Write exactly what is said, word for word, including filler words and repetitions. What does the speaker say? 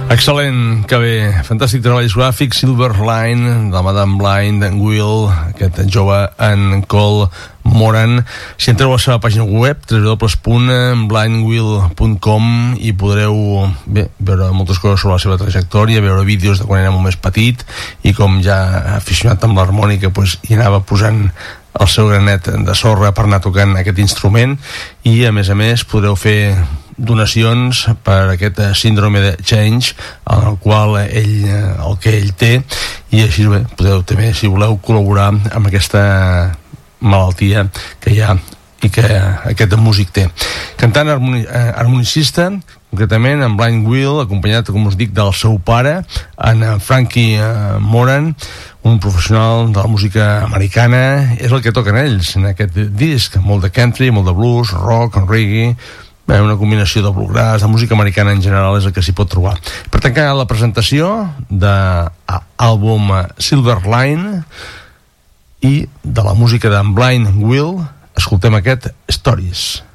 Excel·lent, que bé, fantàstic treball discogràfic, Silver Line, de Madame Blind, Will, aquest jove en Cole Moran. Si entreu a la seva pàgina web, w w w punt blindwill punt com, i podreu bé, veure moltes coses sobre la seva trajectòria, veure vídeos de quan era molt més petit, i com ja aficionat amb l'harmònica, doncs, hi anava posant el seu granet de sorra per anar tocant aquest instrument, i a més a més podreu fer donacions per aquest síndrome de Change, el qual ell, el que ell té, i així bé, podeu també, si voleu, col·laborar amb aquesta malaltia que hi ha i que aquest músic té. Cantant harmoni, eh, harmonicista, concretament en Blind Will, acompanyat, com us dic, del seu pare, en Frankie eh, Moran, un professional de la música americana. És el que toquen ells en aquest disc, molt de country, molt de blues, rock, reggae, bé, una combinació de bluegrass, de música americana en general és el que s'hi pot trobar. Per tancar la presentació de l'àlbum Silver Line i de la música d'en Blind Will, escoltem aquest Stories.